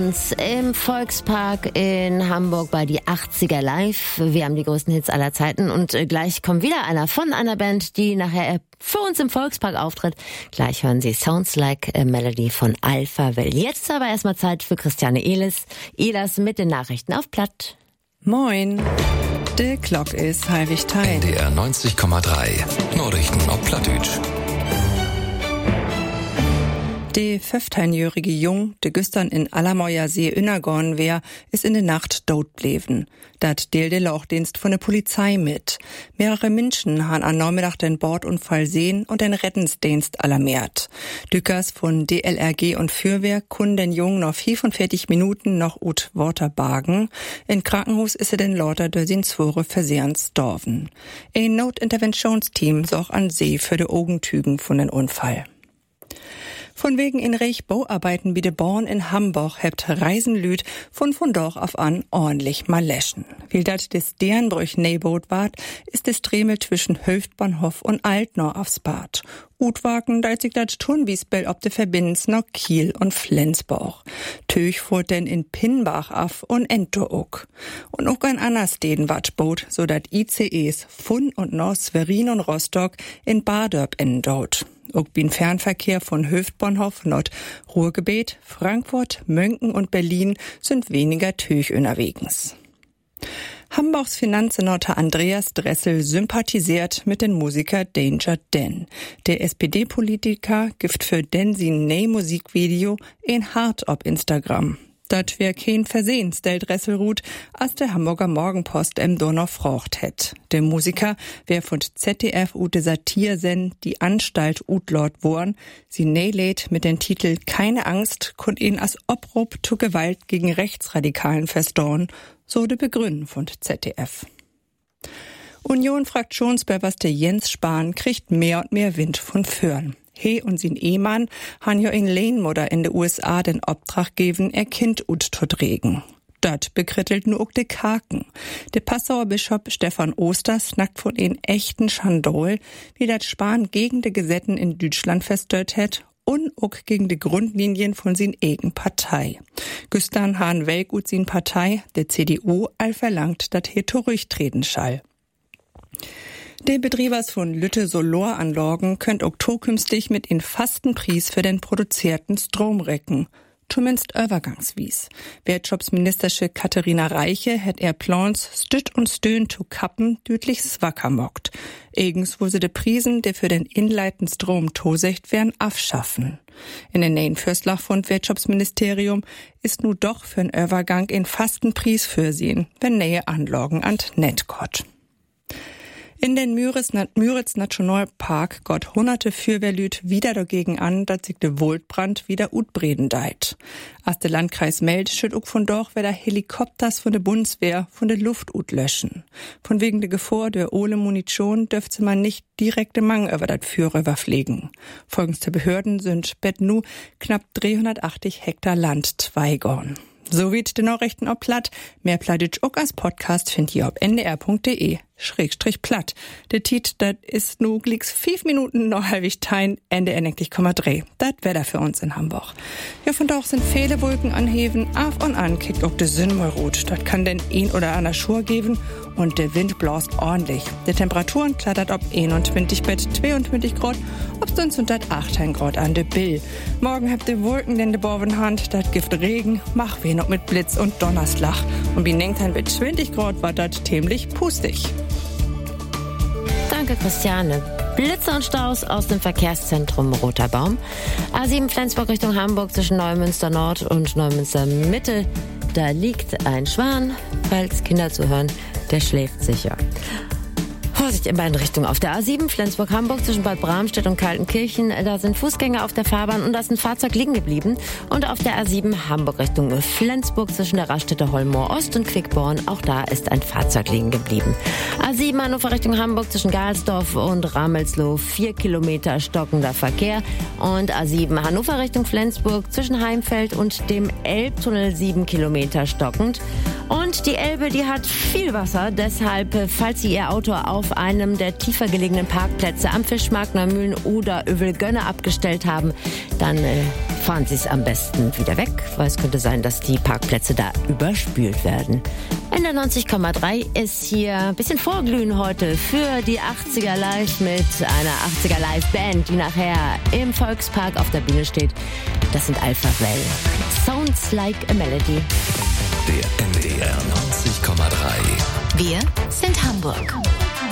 Im Volkspark in Hamburg bei die 80er Live. Wir haben die größten Hits aller Zeiten und gleich kommt wieder einer von einer Band, die nachher für uns im Volkspark auftritt. Gleich hören Sie Sounds Like a Melody von Alpha Will. Jetzt aber erstmal Zeit für Christiane Ehlers mit den Nachrichten auf Platt. Moin, de Glock is halbig teil. NDR 90,3 Nachrichten auf Plattdeutsch. De 15-jährige Jung, de gestern in Allermoyer See innergorn wär, ist in der Nacht tot bleven. Dat deelt der Lauchdienst von der Polizei mit. Mehrere Menschen han an Nachmittag den Bordunfall sehen und den Rettensdienst alarmiert. Dükers von DLRG und Fürwehr können den Jungen noch 45 Minuten noch ut Water bargen. In Krankenhaus ist er den lauter durch den Zwore Versehens dorven. Ein Notinterventionsteam ist auch an See für die Augentügen von den Unfall. Von wegen in Reich Bauarbeiten wie de Born in Hamburg hebt Reisenlüd von doch auf an ordentlich mal läschen. Wie dat des Dernbrüch Nähboot ward, ist des Dremel zwischen Höftbahnhof und Altnor aufs Bad. Utwagen, da sich dat Turnbiesbell ob de Verbindens noch Kiel und Flensburg. Töch fuhrt denn in Pinnbach af und Entook. Und auch ein anderes Steden ward Boot, so dat ICEs von und noch Schwerin und Rostock in Badörp endot. Auch bin Fernverkehr von Höftbahnhof Nord-Ruhrgebiet, Frankfurt, München und Berlin sind weniger Töch unterwegs. Hamburgs Finanzsenator Andreas Dressel sympathisiert mit dem Musiker Danger Dan. Der SPD-Politiker gibt für den sein Musikvideo ein Hart auf Instagram. Dat wär kein Versehen, stellt Dresselruth, als der Hamburger Morgenpost Donner frocht hätt. Der Musiker wär von ZDF ute Satirsen die Anstalt Utlord worn. Sie lädt mit dem Titel Keine Angst, konnt ihn als Obruf zu Gewalt gegen Rechtsradikalen verstorn, so de Begründen von ZDF. Union-Fraktionsbewerber Jens Spahn kriegt mehr und mehr Wind von Föhren. He und sin Ehemann han jo in Lehnmutter in de USA den Obtrag geben, Kind ut tot regen. Dat bekrittelt nu ook de Kaken. De Passauer Bischof Stefan Osters nackt von en echten Schandol, wie dat Spahn gegen de Gesetten in Deutschland feststört het und ook gegen de Grundlinien von sin eigen Partei. Gestern han Welk ut sin Partei, de CDU, all verlangt, dat he zurücktreten schall. Der Betriebers von Lütte Solaranlagen könnt auch zukünftig mit in fasten Preis für den produzierten Strom recken. Zumindest übergangswies. Wirtschaftsministersche Katharina Reiche hätt Plans Stütt und Stöhn zu kappen, dütlich zwacker mockt. Eigens wo sie de Prisen, der für den inleiten Strom tosecht werden, abschaffen. In den neuen Fürslach von Wirtschaftsministerium ist nu doch für den Übergang in fasten Preis fürsehen, wenn neue Anlagen an Net kommt. In den Müritz Nationalpark gott hunderte Fürwehrlüt wieder dagegen an, dass sich de Waldbrand wieder utbreden deit. Als der Landkreis meldet, schütt auch von doch wer da Helikopters von der Bundeswehr von der Luft utlöschen. Von wegen der Gefahr der Ole Munition dürfte man nicht direkte Mang über dat Feuer überpflegen. Folgens der Behörden sind bet nu knapp 380 Hektar Land zweigorn. So wie die Nachrichten auf Platt. Mehr Plattdeutsch auch als Podcast findet ihr auf ndr.de/platt. Der Titel, das ist nu glicks 5 Minuten noch halbig tein, NDR 90,3. Das wär da für uns in Hamburg. Ja, von da sind viele Wolken anheben, auf und an kickt auch de Sünmerrot. Das kann denn ein oder einer Schur geben und der Wind blast ordentlich. Die Temperaturen klattert ob 21 bis 22 Grad, ob sonst und dat 18 Grad an de Bill. Morgen habt ihr Wolken in de Borvenhand, dat Gift Regen, mach wir noch mit Blitz und Donnerslach. Und wie nenkt dann mit 20 Grad war dat ziemlich pustig. Danke, Christiane. Blitze und Staus aus dem Verkehrszentrum Roter Baum. A7 Flensburg Richtung Hamburg zwischen Neumünster Nord und Neumünster Mitte. Da liegt ein Schwan. Falls Kinder zuhören, der schläft sicher. Vorsicht in beiden Richtungen. Auf der A7 Flensburg-Hamburg zwischen Bad Bramstedt und Kaltenkirchen, da sind Fußgänger auf der Fahrbahn und da ist ein Fahrzeug liegen geblieben. Und auf der A7 Hamburg Richtung Flensburg zwischen der Raststätte Holmoor Ost und Quickborn, auch da ist ein Fahrzeug liegen geblieben. A7 Hannover Richtung Hamburg zwischen Galsdorf und Ramelsloh 4 Kilometer stockender Verkehr. Und A7 Hannover Richtung Flensburg zwischen Heimfeld und dem Elbtunnel 7 Kilometer stockend. Und die Elbe, die hat viel Wasser, deshalb, falls Sie Ihr Auto auf einem der tiefer gelegenen Parkplätze am Fischmarkt Neumühlen oder Övelgönne abgestellt haben, dann fahren Sie es am besten wieder weg, weil es könnte sein, dass die Parkplätze da überspült werden. In der 90,3 ist hier ein bisschen Vorglühen heute für die 80er Live mit einer 80er Live-Band, die nachher im Volkspark auf der Bühne steht. Das sind Alpha Well. Sounds like a Melody. Der NDR 90,3. Wir sind Hamburg.